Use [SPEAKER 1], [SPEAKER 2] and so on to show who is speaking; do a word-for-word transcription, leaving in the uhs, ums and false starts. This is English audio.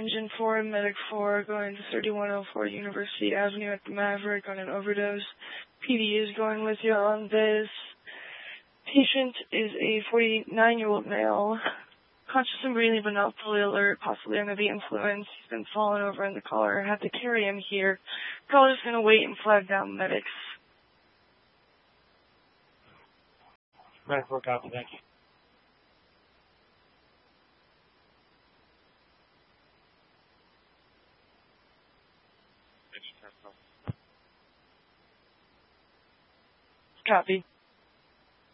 [SPEAKER 1] Engine four and Medic four going to thirty-one oh four University Avenue at the Maverick on an overdose. P D is going with you on this. Patient is a forty-nine-year-old male, conscious and breathing but not fully alert, possibly under the influence. He's been fallen over in the car. Had to carry him here. Caller's going to wait and flag down medics.
[SPEAKER 2] Medic four, copy, thank you.
[SPEAKER 1] Copy.